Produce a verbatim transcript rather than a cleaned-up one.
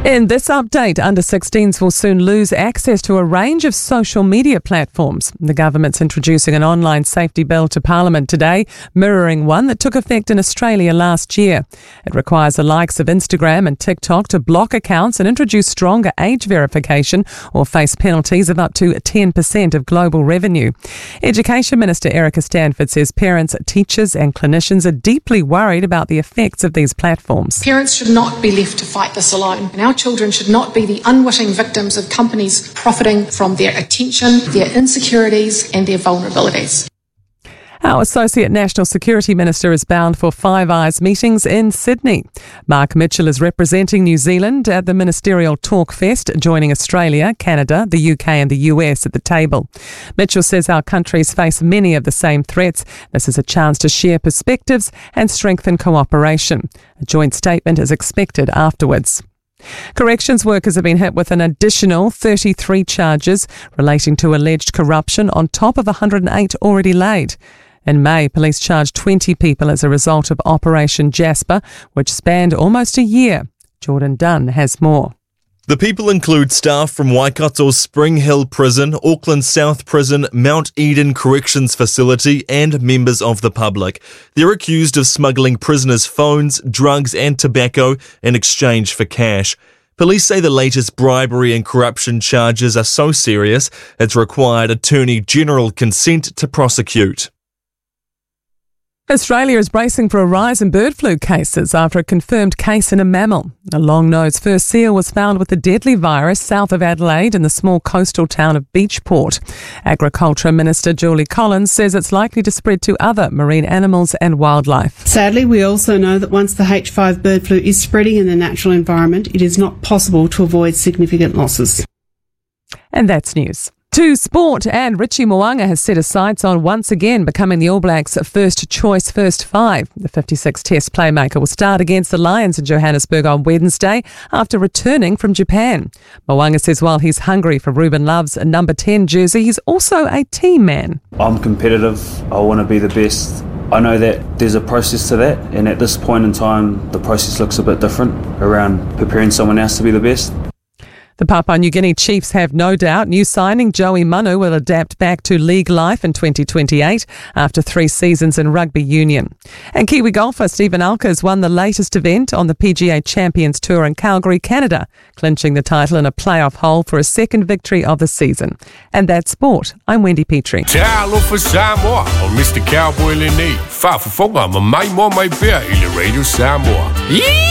In this update, under sixteens will soon lose access to a range of social media platforms. The government's introducing an online safety bill to Parliament today, mirroring one that took effect in Australia last year. It requires the likes of Instagram and TikTok to block accounts and introduce stronger age verification or face penalties of up to ten percent of global revenue. Education Minister Erica Stanford says parents, teachers and clinicians are deeply worried about the effects of these platforms. Parents should not be left to fight this alone. And our children should not be the unwitting victims of companies profiting from their attention, their insecurities and their vulnerabilities. Our Associate National Security Minister is bound for Five Eyes meetings in Sydney. Mark Mitchell is representing New Zealand at the Ministerial Talk Fest, joining Australia, Canada, the U K and the U S at the table. Mitchell says our countries face many of the same threats. This is a chance to share perspectives and strengthen cooperation. A joint statement is expected afterwards. Corrections workers have been hit with an additional thirty-three charges relating to alleged corruption on top of one hundred eight already laid. In May, police charged twenty people as a result of Operation Jasper, which spanned almost a year. Jordan Dunn has more. The people include staff from Waikato's Spring Hill Prison, Auckland South Prison, Mount Eden Corrections Facility and members of the public. They're accused of smuggling prisoners' phones, drugs and tobacco in exchange for cash. Police say the latest bribery and corruption charges are so serious it's required Attorney General consent to prosecute. Australia is bracing for a rise in bird flu cases after a confirmed case in a mammal. A long-nosed fur seal was found with the deadly virus south of Adelaide in the small coastal town of Beachport. Agriculture Minister Julie Collins says it's likely to spread to other marine animals and wildlife. Sadly, we also know that once the H five bird flu is spreading in the natural environment, it is not possible to avoid significant losses. And that's news. To sport, and Richie Mo'unga has set his sights on once again becoming the All Blacks' first choice first five. The fifty-six Test playmaker will start against the Lions in Johannesburg on Wednesday after returning from Japan. Mo'unga says while he's hungry for Ruben Love's number ten jersey, he's also a team man. I'm competitive. I want to be the best. I know that there's a process to that, and at this point in time, the process looks a bit different around preparing someone else to be the best. The Papua New Guinea Chiefs have no doubt new signing Joey Manu will adapt back to league life in twenty twenty-eight after three seasons in rugby union. And Kiwi golfer Stephen Alkers won the latest event on the P G A Champions Tour in Calgary, Canada, clinching the title in a playoff hole for a second victory of the season. And that's sport. I'm Wendy Petrie. Talo for Samoa on Mister Cowboy Lenny. Far for Fonga, my more my bear in the Radio Samoa.